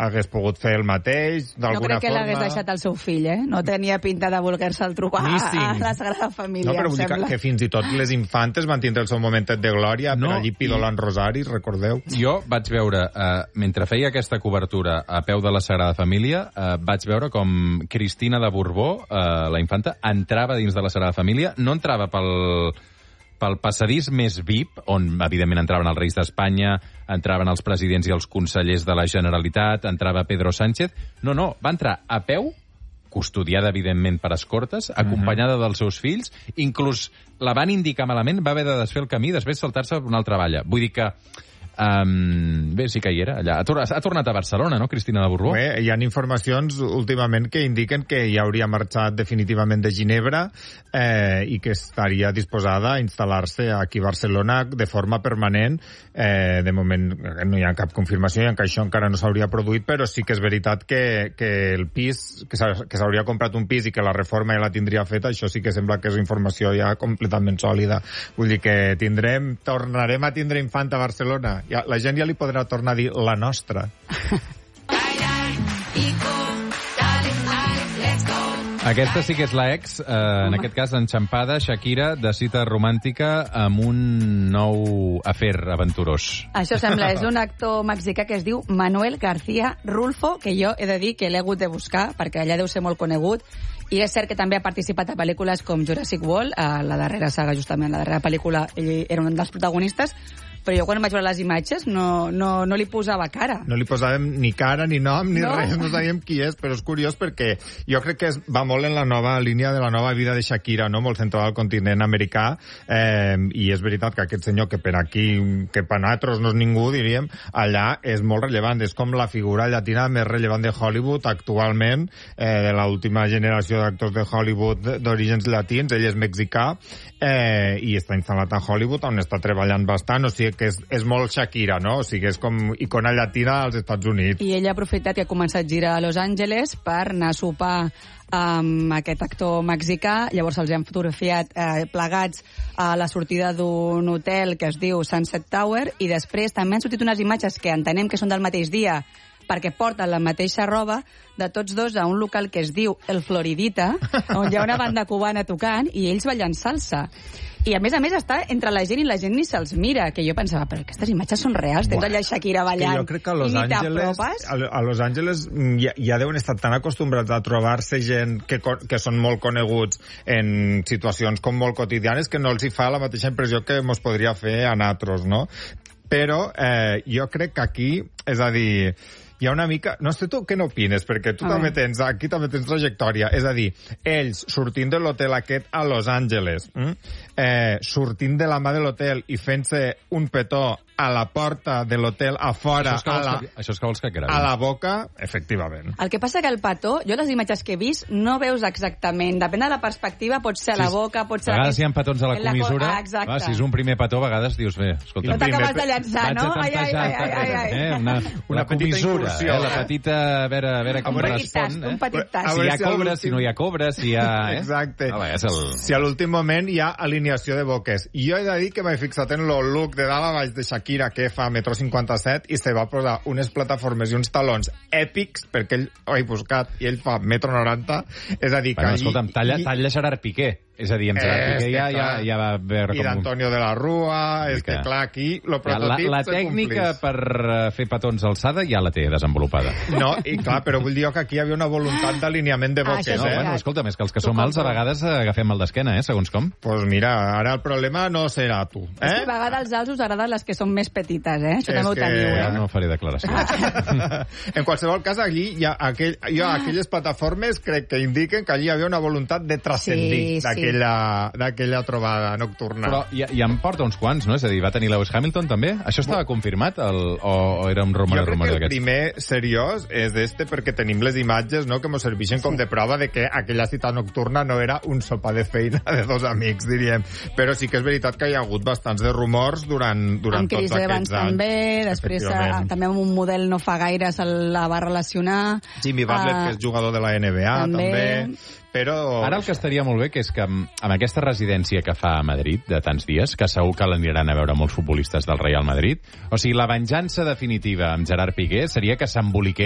hagués pogut fer el mateix, d'alguna forma. No crec que l'hagués deixat el seu fill, No tenia pinta de voler-se'l trobar a la Sagrada Família, però vull dir que fins i tot les infantes van tindre el seu momentet de glòria per allí pidolant rosaris, recordeu? Jo vaig veure, mentre feia aquesta cobertura a peu de la Sagrada Família, vaig veure com Cristina de Borbó, la infanta, entrava dins de la Sagrada Família, no entrava pel passadís més VIP, on evidentment entraven els reis d'Espanya, entraven els presidents i els consellers de la Generalitat, entrava Pedro Sánchez. No, va entrar a peu, custodiada, evidentment, per escortes, acompanyada dels seus fills, inclús la van indicar malament, va haver de desfer el camí, després saltar-se una altra valla. Vull dir que bé, sí que hi era, allà. Ha tornat a Barcelona, no, Cristina de Borbó? Bé, hi ha informacions últimament que indiquen que ja hauria marxat definitivament de Ginebra i que estaria disposada a instal·lar-se aquí a Barcelona de forma permanent. De moment no hi ha cap confirmació i que això encara no s'hauria produït, però sí que és veritat que el pis, que s'hauria comprat un pis i que la reforma ja la tindria feta, això sí que sembla que és informació ja completament sòlida. Vull dir que tornarem a tindre infant a Barcelona. La gent ja li podrà tornar a dir la nostra. Aquesta sí que és la ex, en aquest cas enxampada, Shakira, de cita romàntica amb un nou afer aventurós. Això sembla, és un actor mexicà que es diu Manuel García Rulfo, que jo he de dir que l'he hagut de buscar, perquè allà deu ser molt conegut, i és cert que també ha participat a pel·lícules com Jurassic World, a la darrera saga, justament, la darrera pel·lícula, ell era un dels protagonistes, però jo quan vaig veure les imatges no li posava cara. No li posàvem ni cara, ni nom, ni res, no sabíem qui és, però és curiós perquè jo crec que va molt en la nova línia de la nova vida de Shakira, no? Molt centrada al continent americà, i és veritat que aquest senyor, que per aquí, que per nosaltres no és ningú, diríem, allà és molt rellevant, és com la figura llatina més rellevant de Hollywood actualment, de l'última generació d'actors de Hollywood d'orígens latins, ell és mexicà, i està instal·lat a Hollywood, on està treballant bastant, o sigui que és molt Shakira, no? O sigui, és com icona llatina als Estats Units. I ella ha aprofitat que ha començat gira a Los Angeles per anar a sopar amb aquest actor mexicà. Llavors els han fotografiat plegats a la sortida d'un hotel que es diu Sunset Tower, i després també han sortit unes imatges que entenem que són del mateix dia, perquè porten la mateixa roba de tots dos a un local que es diu El Floridita, on hi ha una banda cubana tocant i ells ballant salsa. I a més està entre la gent i la gent ni se'ls mira, que jo pensava, però aquestes imatges són reals, tens allà Shakira ballant jo crec que a Los Angeles ja deuen estar tan acostumbrats a trobar-se gent que són molt coneguts en situacions com molt quotidianes que no els hi fa la mateixa impressió que mos podria fer a nosaltres, no? Però jo crec que aquí, és a dir, hi ha una mica... No sé tu què n'opines, perquè tu també tens trajectòria. És a dir, ells sortint de l'hotel aquest a Los Angeles, sortint de la mà de l'hotel i fent-se un petó a la porta de l'hotel, a fora, això és que vols que gravi. A la boca, efectivament. El que passa que el petó, jo les imatges que he vist, no veus exactament. Depèn de la perspectiva, pot ser a la boca, pot ser... A vegades hi ha petons a la comissura. Exacte. Si és un primer petó, a vegades dius, bé, escolta... No t'acabes de llançar, no? Una comissura, la petita, a veure com respon. Un petit tast. Si hi ha cobres, si no hi ha cobres, si hi ha... Exacte. Si a l'últim moment hi ha alineació de boques. I jo he de dir que m'he fixat en el look de dalt a baix de Shakira, que fa 1,57 m, i se va posar unes plataformes i uns talons èpics, perquè ell ho he buscat, i ell fa 1,90 m, és a dir que... Escolta'm, talla Gerard Piqué. És a dir, amb Gerard Piqué ja va veure com... I d'Antonio de la Rúa, és que clar, aquí el prototip la tècnica per fer petons alçada ja la té desenvolupada. No, i clar, però vull dir que aquí hi havia una voluntat d'alineament de boques, Bueno, escolta'm, és que els que som alts a vegades agafem mal d'esquena, segons com. Pues mira, ara el problema no serà tu. És que a vegades als alts us agraden les que són més petites, Això també ho teniu, Ja no faré declaracions. En qualsevol cas, allí hi ha aquelles plataformes crec que indiquen que allí hi havia una voluntat de transcendir d'aquella trobada nocturna. Però ja em porta uns quants, no? És a dir, va tenir Lewis Hamilton també? Això estava confirmat o era un rumor d'aquests? Jo crec que el primer seriós és perquè tenim les imatges, no?, que ens serveixen com de prova de que aquella cita nocturna no era un sopar de feina de dos amics, diríem. Però sí que és veritat que hi ha hagut bastants de rumors durant tots aquests anys. Evans també, després també amb un model no fa gaire se la va relacionar. Jimmy Butler, que és jugador de la NBA, també. Però... Ara el que estaria molt bé que és que amb aquesta residència que fa a Madrid de tants dies, que segur que l'aniran a veure molts futbolistes del Real Madrid, o sigui, la venjança definitiva amb Gerard Piqué seria que s'emboliqués